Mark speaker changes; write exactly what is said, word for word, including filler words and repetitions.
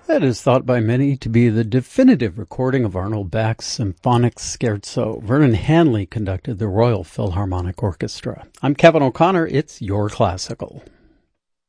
Speaker 1: That is thought by many to be the definitive recording of Arnold Bach's symphonic scherzo. Vernon Hanley conducted the Royal Philharmonic Orchestra. I'm Kevin O'Connor. It's Your Classical.